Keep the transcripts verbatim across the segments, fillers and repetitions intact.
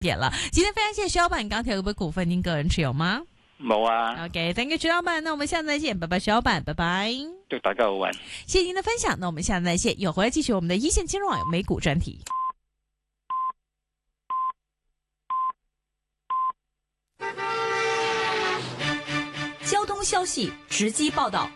点了。今天非常谢谢徐老板，钢铁股股份您个人持有吗？ 冇啊。 OK，thank you 徐老板，那我们下次再见，拜拜徐老板，拜拜。 祝大家好運。 谢谢您的分享，那我们下次再见，有回来继续我们的一线金融网美股专题。 交通消息直击报道。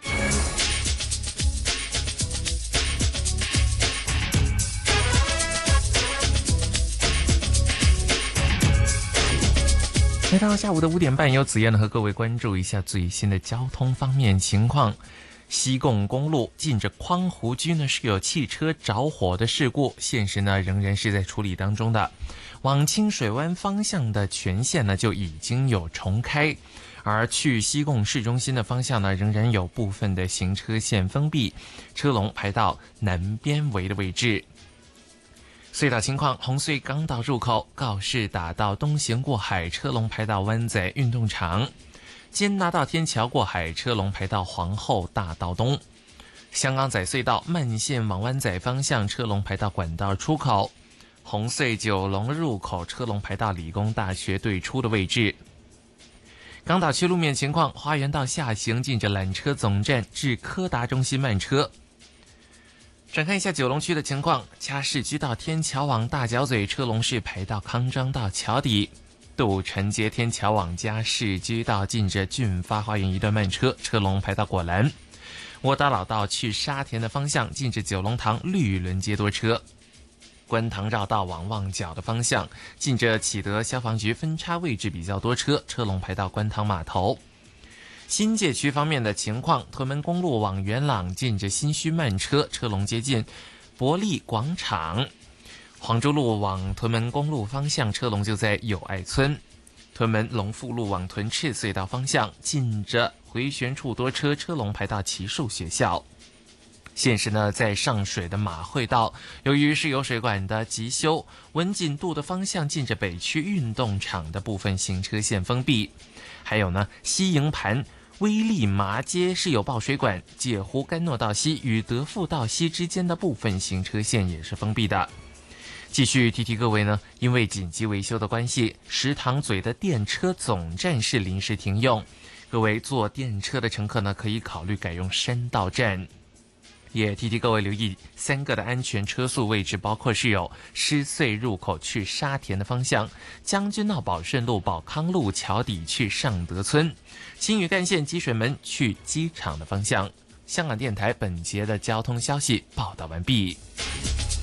来到下午的五点半，由子燕和各位关注一下最新的交通方面情况。西贡公路近着匡湖居呢是有汽车着火的事故，现时呢仍然是在处理当中的。往清水湾方向的全线呢就已经有重开，而去西贡市中心的方向呢仍然有部分的行车线封闭，车龙排到南边围的位置。隧道情况，红隧港岛入口告士打道东行过海，车龙排到湾仔运动场；坚拿道天桥过海，车龙排到皇后大道东；香港仔隧道慢线往湾仔方向，车龙排到管道出口；红隧九龙入口车龙排到理工大学对出的位置。港岛区路面情况，花园道下行近着缆车总站至柯达中心慢车。展开一下九龙区的情况，嘉市居道天桥往大角咀车龙是排到康庄道桥底；渡船街天桥往嘉市居道近着俊发花园一段慢车，车龙排到果栏；窝打老道去沙田的方向近着九龙塘绿轮街多车；观塘绕道往旺角的方向近着启德消防局分叉位置比较多车，车龙排到观塘码头。新界区方面的情况，屯门公路往元朗近着新墟慢车，车龙接近伯利广场；黄州路往屯门公路方向，车龙就在友爱村；屯门龙富路往屯赤隧道方向近着回旋处多车，车龙排到奇树学校。现时呢，在上水的马会道，由于是有水管的急修，文锦渡的方向近着北区运动场的部分行车线封闭。还有呢，西营盘威力麻街是有爆水管，界湖甘诺道西与德富道西之间的部分行车线也是封闭的。继续提提各位呢，因为紧急维修的关系，石塘嘴的电车总站是临时停用，各位坐电车的乘客呢，可以考虑改用山道站。也提提各位留意三个的安全车速位置，包括是有狮隧入口去沙田的方向，将军澳宝顺路宝康路桥底去尚德村，青屿干线积水门去机场的方向。香港电台本节的交通消息报道完毕。